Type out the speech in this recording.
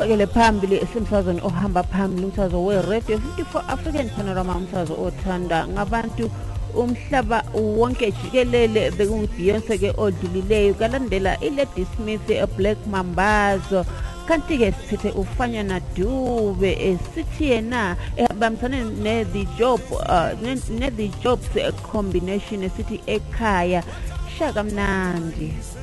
Siqhubekele phambili esemsazweni ohamba phambili umsakazo we-Radio 54 African Panorama, umsakazo othanda ngabantu umhlaba wonke jikelele. Bekungu-Beyonce ke odlulileyo, kalandela iLady Smith Black Mambazo, kanti-ke sithethe uFanyana Dube esithi yena bamthane ne-The Jobs combination esithi ekhaya. Shaka mnandi.